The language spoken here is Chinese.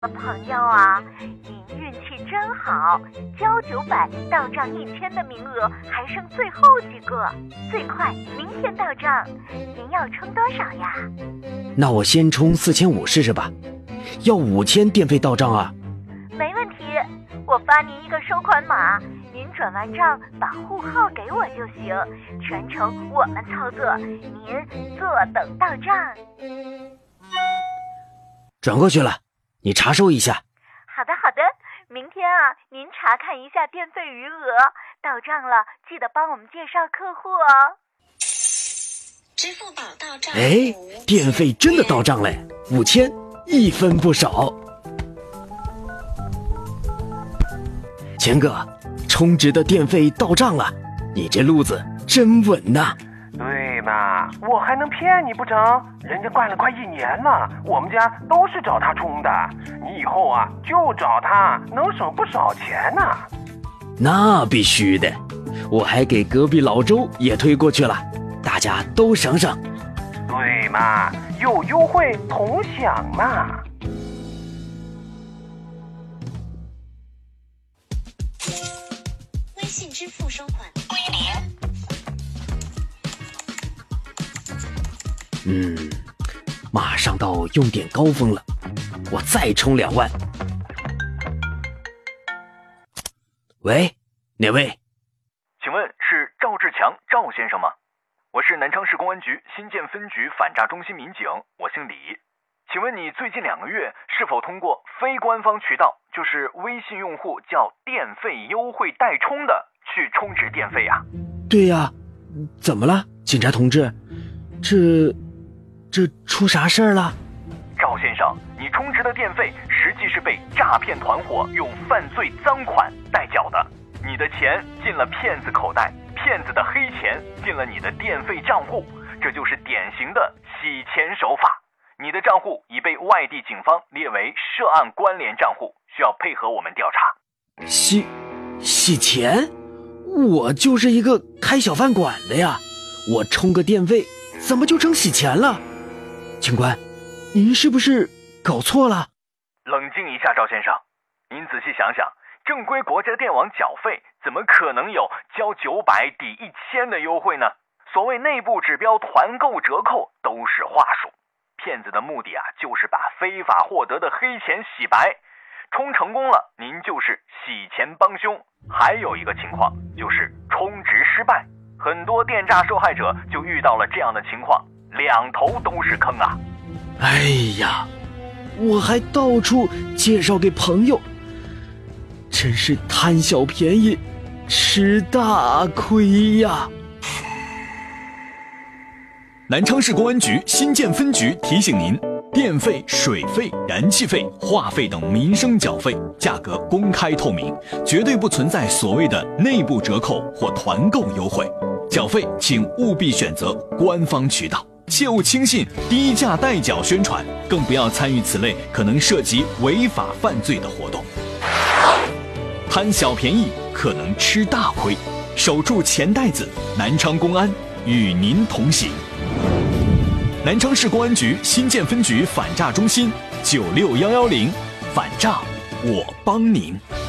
朋友啊，您运气真好，交900到账1000的名额还剩最后几个，最快明天到账。您要充多少呀？ 那我先充4500试试吧。要5000电费到账啊？ 没问题，我发您一个收款码，您转完账把户号给我就行，全程我们操作，您坐等到账。 转过去了，你查收一下。 好的，明天啊，您查看一下电费余额，到账了记得帮我们介绍客户哦。 支付宝到账。 哎，电费真的到账嘞，5000，一分不少。钱哥，充值的电费到账了，你这路子真稳呐。 对嘛，我还能骗你不成？人家灌了快1年了，我们家都是找他充的。你以后啊就找他，能省不少钱呢。 那必须的，我还给隔壁老周也推过去了，大家都省省。 对嘛，有优惠同享嘛。 微信支付收款归零。 马上到用电高峰了，我再充2万。喂，哪位？ 请问是赵志强赵先生吗？我是南昌市公安局新建分局反诈中心民警，我姓李。请问你最近2个月是否通过非官方渠道，就是微信用户叫电费优惠代充的去充值电费啊？ 对呀，怎么了，警察同志？这出啥事儿了？ 赵先生，你充值的电费实际是被诈骗团伙用犯罪赃款代缴的，你的钱进了骗子口袋，骗子的黑钱进了你的电费账户，这就是典型的洗钱手法。你的账户已被外地警方列为涉案关联账户，需要配合我们调查。 洗钱？我就是一个开小饭馆的呀，我充个电费怎么就成洗钱了？警官，您是不是搞错了？ 冷静一下，赵先生，您仔细想想，正规国家电网缴费怎么可能有交900抵1000的优惠呢？所谓内部指标团购折扣都是话术，骗子的目的啊，就是把非法获得的黑钱洗白。充成功了，您就是洗钱帮凶。还有一个情况就是充值失败，很多电诈受害者就遇到了这样的情况，两头都是坑啊！ 哎呀，我还到处介绍给朋友，真是贪小便宜吃大亏呀！ 南昌市公安局新建分局提醒您，电费、水费、燃气费、话费等民生缴费价格公开透明，绝对不存在所谓的内部折扣或团购优惠。缴费请务必选择官方渠道，切勿轻信低价代缴宣传，更不要参与此类可能涉及违法犯罪的活动。贪小便宜可能吃大亏，守住钱袋子，南昌公安与您同行。南昌市公安局新建分局反诈中心96110，反诈我帮您。